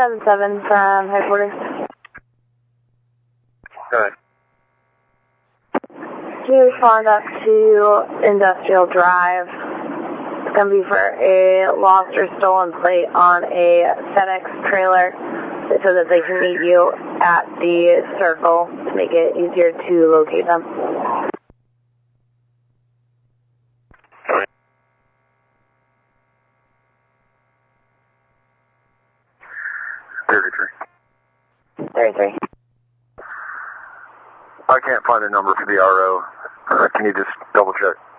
7-7 from headquarters. Go ahead. Can you respond up to Industrial Drive? It's going to be for a lost or stolen plate on a FedEx trailer so that they can meet you at the circle to make it easier to locate them. Thirty-three. I can't find a number for the RO. Can you just double check?